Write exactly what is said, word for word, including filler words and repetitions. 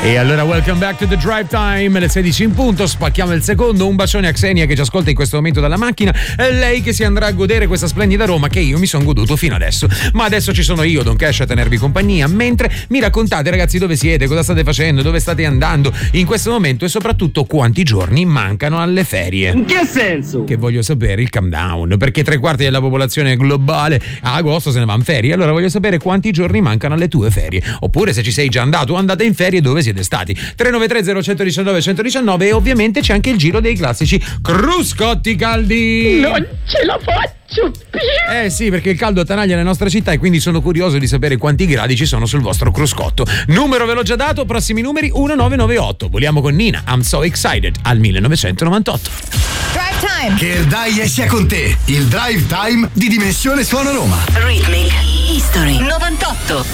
E allora welcome back to the drive time, le sedici in punto, spacchiamo il secondo. Un bacione a Xenia che ci ascolta in questo momento dalla macchina, è lei che si andrà a godere questa splendida Roma che io mi sono goduto fino adesso. Ma adesso ci sono io, Don Cash, a tenervi compagnia mentre mi raccontate, ragazzi, dove siete, cosa state facendo, dove state andando in questo momento e soprattutto quanti giorni mancano alle ferie. In che senso? Che voglio sapere il countdown, perché tre quarti della popolazione globale a agosto se ne va in ferie. Allora voglio sapere quanti giorni mancano alle tue ferie, oppure se ci sei già andato o andata in ferie dove siete stati. Tre nove tre zero uno uno nove uno uno e ovviamente c'è anche il giro dei classici cruscotti caldi. Non ce la faccio più. Eh sì, perché il caldo attanaglia le nostre città e quindi sono curioso di sapere quanti gradi ci sono sul vostro cruscotto. Numero ve l'ho già dato, prossimi numeri uno nove nove otto. Voliamo con Nina, I'm So Excited, al millenovecentonovantotto. Drive Time. Che il dai sia con te, il Drive Time di Dimensione Suono Roma. Rhythmic History novantotto.